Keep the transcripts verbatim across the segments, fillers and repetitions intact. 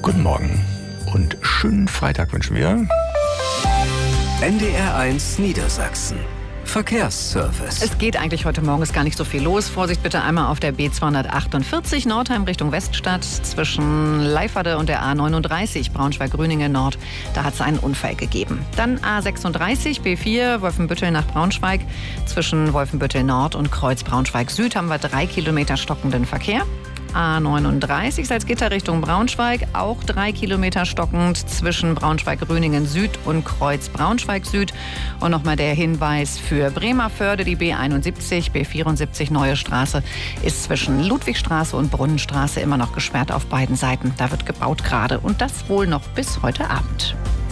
Guten Morgen und schönen Freitag wünschen wir. N D R eins Niedersachsen. Verkehrsservice. Es geht eigentlich heute Morgen ist gar nicht so viel los. Vorsicht bitte einmal auf der B zweihundertachtundvierzig Nordheim Richtung Weststadt zwischen Leiferde und der A neununddreißig Braunschweig-Grüningen Nord. Da hat es einen Unfall gegeben. Dann A sechsunddreißig B vier Wolfenbüttel nach Braunschweig. Zwischen Wolfenbüttel Nord und Kreuz Braunschweig Süd haben wir drei Kilometer stockenden Verkehr. A neununddreißig Salzgitter Richtung Braunschweig, auch drei Kilometer stockend zwischen Braunschweig-Grüningen Süd und Kreuz Braunschweig Süd. Und nochmal der Hinweis für Bremervörde, die B einundsiebzig, B vierundsiebzig Neue Straße ist zwischen Ludwigstraße und Brunnenstraße immer noch gesperrt auf beiden Seiten. Da wird gebaut gerade und das wohl noch bis heute Abend.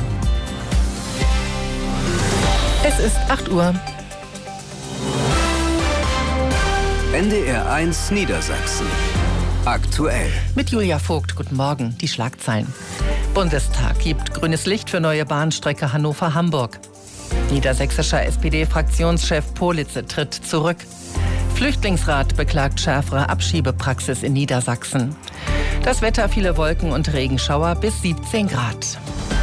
Es ist acht Uhr. N D R eins Niedersachsen. Aktuell. Mit Julia Vogt, guten Morgen, die Schlagzeilen. Bundestag gibt grünes Licht für neue Bahnstrecke Hannover-Hamburg. Niedersächsischer S P D-Fraktionschef Politze tritt zurück. Flüchtlingsrat beklagt schärfere Abschiebepraxis in Niedersachsen. Das Wetter, viele Wolken und Regenschauer bis siebzehn Grad.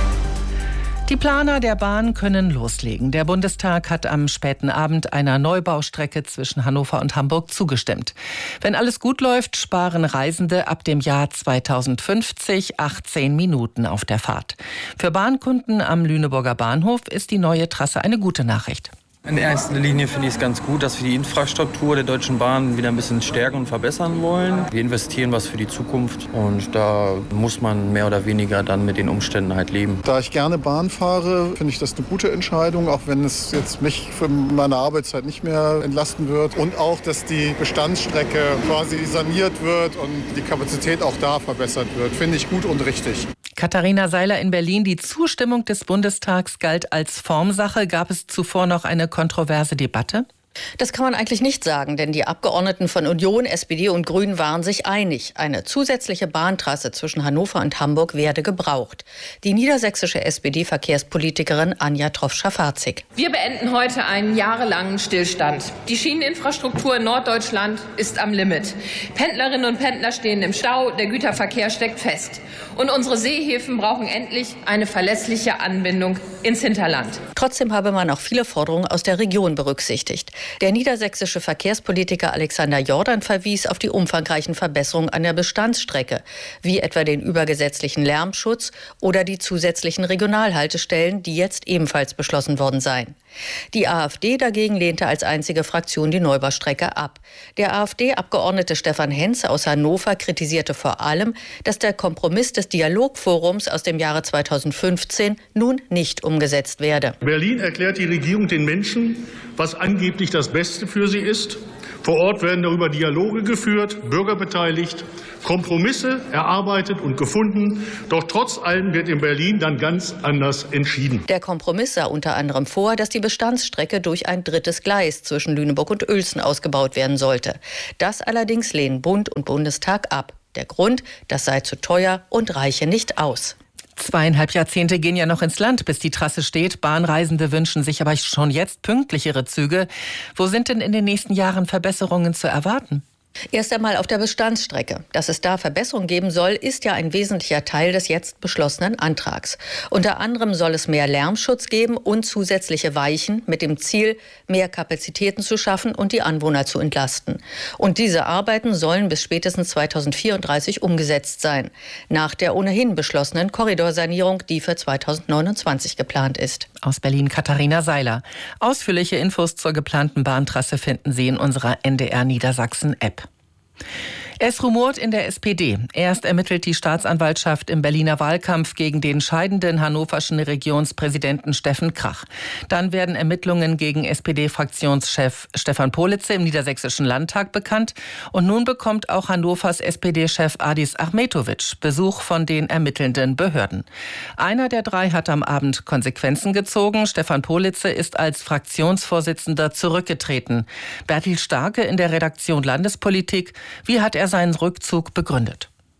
Die Planer der Bahn können loslegen. Der Bundestag hat am späten Abend einer Neubaustrecke zwischen Hannover und Hamburg zugestimmt. Wenn alles gut läuft, sparen Reisende ab dem Jahr zweitausendfünfzig achtzehn Minuten auf der Fahrt. Für Bahnkunden am Lüneburger Bahnhof ist die neue Trasse eine gute Nachricht. In erster Linie finde ich es ganz gut, dass wir die Infrastruktur der Deutschen Bahn wieder ein bisschen stärken und verbessern wollen. Wir investieren was für die Zukunft und da muss man mehr oder weniger dann mit den Umständen halt leben. Da ich gerne Bahn fahre, finde ich das eine gute Entscheidung, auch wenn es jetzt mich für meine Arbeitszeit nicht mehr entlasten wird. Und auch, dass die Bestandsstrecke quasi saniert wird und die Kapazität auch da verbessert wird, finde ich gut und richtig. Katharina Seiler in Berlin. Die Zustimmung des Bundestags galt als Formsache. Gab es zuvor noch eine kontroverse Debatte? Das kann man eigentlich nicht sagen, denn die Abgeordneten von Union, S P D und Grünen waren sich einig. Eine zusätzliche Bahntrasse zwischen Hannover und Hamburg werde gebraucht. Die niedersächsische S P D-Verkehrspolitikerin Anja Troff-Schafarzig. Wir beenden heute einen jahrelangen Stillstand. Die Schieneninfrastruktur in Norddeutschland ist am Limit. Pendlerinnen und Pendler stehen im Stau, der Güterverkehr steckt fest. Und unsere Seehäfen brauchen endlich eine verlässliche Anbindung ins Hinterland. Trotzdem habe man auch viele Forderungen aus der Region berücksichtigt. Der niedersächsische Verkehrspolitiker Alexander Jordan verwies auf die umfangreichen Verbesserungen an der Bestandsstrecke, wie etwa den übergesetzlichen Lärmschutz oder die zusätzlichen Regionalhaltestellen, die jetzt ebenfalls beschlossen worden seien. Die AfD dagegen lehnte als einzige Fraktion die Neubaustrecke ab. Der AfD-Abgeordnete Stefan Henze aus Hannover kritisierte vor allem, dass der Kompromiss des Dialogforums aus dem Jahre zweitausendfünfzehn nun nicht umgesetzt werde. Berlin erklärt die Regierung den Menschen, was angeblich das Beste für sie ist. Vor Ort werden darüber Dialoge geführt, Bürger beteiligt, Kompromisse erarbeitet und gefunden. Doch trotz allem wird in Berlin dann ganz anders entschieden. Der Kompromiss sah unter anderem vor, dass die Bestandsstrecke durch ein drittes Gleis zwischen Lüneburg und Uelzen ausgebaut werden sollte. Das allerdings lehnen Bund und Bundestag ab. Der Grund, das sei zu teuer und reiche nicht aus. Zweieinhalb Jahrzehnte gehen ja noch ins Land, bis die Trasse steht. Bahnreisende wünschen sich aber schon jetzt pünktlichere Züge. Wo sind denn in den nächsten Jahren Verbesserungen zu erwarten? Erst einmal auf der Bestandsstrecke. Dass es da Verbesserungen geben soll, ist ja ein wesentlicher Teil des jetzt beschlossenen Antrags. Unter anderem soll es mehr Lärmschutz geben und zusätzliche Weichen mit dem Ziel, mehr Kapazitäten zu schaffen und die Anwohner zu entlasten. Und diese Arbeiten sollen bis spätestens zweitausendvierunddreißig umgesetzt sein. Nach der ohnehin beschlossenen Korridorsanierung, die für zweitausendneunundzwanzig geplant ist. Aus Berlin Katharina Seiler. Ausführliche Infos zur geplanten Bahntrasse finden Sie in unserer N D R Niedersachsen-App. Es rumort in der S P D. Erst ermittelt die Staatsanwaltschaft im Berliner Wahlkampf gegen den scheidenden hannoverschen Regionspräsidenten Steffen Krach. Dann werden Ermittlungen gegen S P D-Fraktionschef Stefan Politze im Niedersächsischen Landtag bekannt. Und nun bekommt auch Hannovers S P D-Chef Adis Achmetovic Besuch von den ermittelnden Behörden. Einer der drei hat am Abend Konsequenzen gezogen. Stefan Politze ist als Fraktionsvorsitzender zurückgetreten. Bertil Starke in der Redaktion Landespolitik. Wie hat er seinen Rückzug begründet?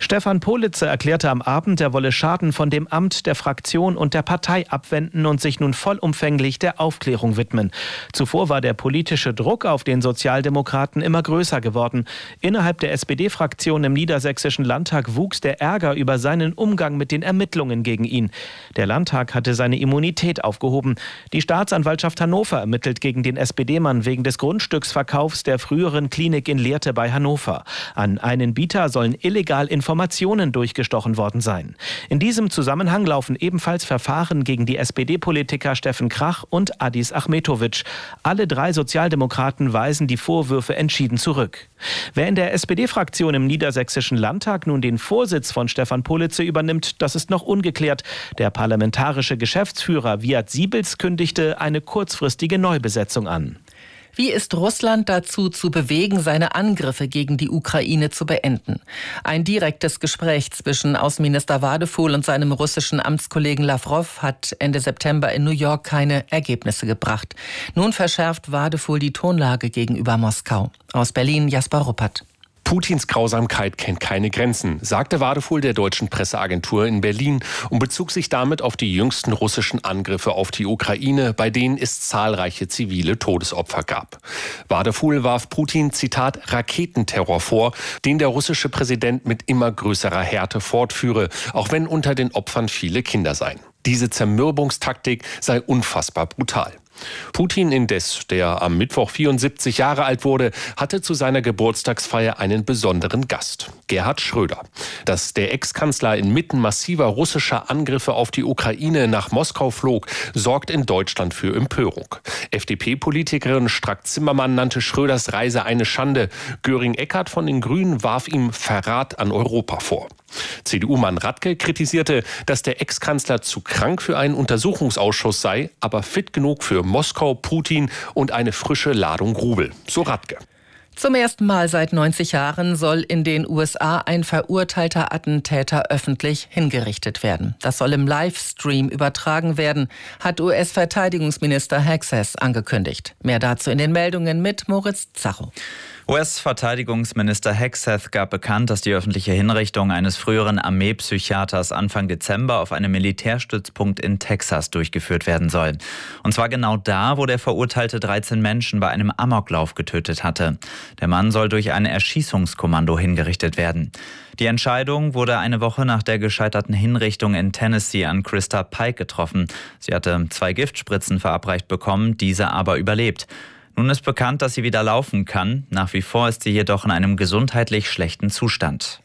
Stefan Politzer erklärte am Abend, er wolle Schaden von dem Amt, der Fraktion und der Partei abwenden und sich nun vollumfänglich der Aufklärung widmen. Zuvor war der politische Druck auf den Sozialdemokraten immer größer geworden. Innerhalb der S P D-Fraktion im Niedersächsischen Landtag wuchs der Ärger über seinen Umgang mit den Ermittlungen gegen ihn. Der Landtag hatte seine Immunität aufgehoben. Die Staatsanwaltschaft Hannover ermittelt gegen den S P D-Mann wegen des Grundstücksverkaufs der früheren Klinik in Lehrte bei Hannover. An einen Bieter sollen illegal Informationen durchgestochen worden sein. In diesem Zusammenhang laufen ebenfalls Verfahren gegen die S P D-Politiker Steffen Krach und Adis Achmetovic. Alle drei Sozialdemokraten weisen die Vorwürfe entschieden zurück. Wer in der S P D-Fraktion im Niedersächsischen Landtag nun den Vorsitz von Stefan Politzer übernimmt, das ist noch ungeklärt. Der parlamentarische Geschäftsführer Wiat Siebels kündigte eine kurzfristige Neubesetzung an. Wie ist Russland dazu zu bewegen, seine Angriffe gegen die Ukraine zu beenden? Ein direktes Gespräch zwischen Außenminister Wadefuhl und seinem russischen Amtskollegen Lawrow hat Ende September in New York keine Ergebnisse gebracht. Nun verschärft Wadefuhl die Tonlage gegenüber Moskau. Aus Berlin Jasper Ruppert. Putins Grausamkeit kennt keine Grenzen, sagte Wadefuhl der deutschen Presseagentur in Berlin und bezog sich damit auf die jüngsten russischen Angriffe auf die Ukraine, bei denen es zahlreiche zivile Todesopfer gab. Wadefuhl warf Putin, Zitat, Raketenterror vor, den der russische Präsident mit immer größerer Härte fortführe, auch wenn unter den Opfern viele Kinder seien. Diese Zermürbungstaktik sei unfassbar brutal. Putin indes, der am Mittwoch vierundsiebzig Jahre alt wurde, hatte zu seiner Geburtstagsfeier einen besonderen Gast, Gerhard Schröder. Dass der Ex-Kanzler inmitten massiver russischer Angriffe auf die Ukraine nach Moskau flog, sorgt in Deutschland für Empörung. F D P-Politikerin Strack-Zimmermann nannte Schröders Reise eine Schande. Göring-Eckardt von den Grünen warf ihm Verrat an Europa vor. C D U-Mann Radke kritisierte, dass der Ex-Kanzler zu krank für einen Untersuchungsausschuss sei, aber fit genug für Moskau, Putin und eine frische Ladung Rubel. So Radke. Zum ersten Mal seit neunzig Jahren soll in den U S A ein verurteilter Attentäter öffentlich hingerichtet werden. Das soll im Livestream übertragen werden, hat U S-Verteidigungsminister Hegseth angekündigt. Mehr dazu in den Meldungen mit Moritz Zacho. U S-Verteidigungsminister Hegseth gab bekannt, dass die öffentliche Hinrichtung eines früheren Armeepsychiaters Anfang Dezember auf einem Militärstützpunkt in Texas durchgeführt werden soll. Und zwar genau da, wo der Verurteilte dreizehn Menschen bei einem Amoklauf getötet hatte. Der Mann soll durch ein Erschießungskommando hingerichtet werden. Die Entscheidung wurde eine Woche nach der gescheiterten Hinrichtung in Tennessee an Krista Pike getroffen. Sie hatte zwei Giftspritzen verabreicht bekommen, diese aber überlebt. Nun ist bekannt, dass sie wieder laufen kann. Nach wie vor ist sie jedoch in einem gesundheitlich schlechten Zustand.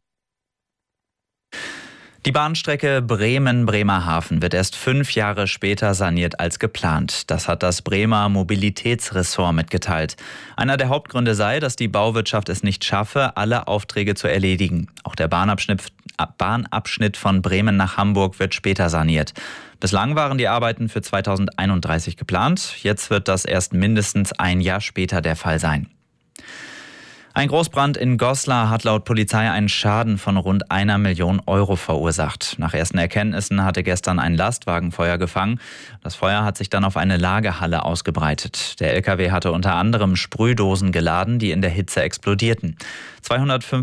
Die Bahnstrecke Bremen-Bremerhaven wird erst fünf Jahre später saniert als geplant. Das hat das Bremer Mobilitätsressort mitgeteilt. Einer der Hauptgründe sei, dass die Bauwirtschaft es nicht schaffe, alle Aufträge zu erledigen. Auch der Bahnabschnitt, Bahnabschnitt von Bremen nach Hamburg wird später saniert. Bislang waren die Arbeiten für zweitausendeinunddreißig geplant. Jetzt wird das erst mindestens ein Jahr später der Fall sein. Ein Großbrand in Goslar hat laut Polizei einen Schaden von rund einer Million Euro verursacht. Nach ersten Erkenntnissen hatte gestern ein Lastwagen Feuer gefangen. Das Feuer hat sich dann auf eine Lagerhalle ausgebreitet. Der L K W hatte unter anderem Sprühdosen geladen, die in der Hitze explodierten. zweihundertfünfzig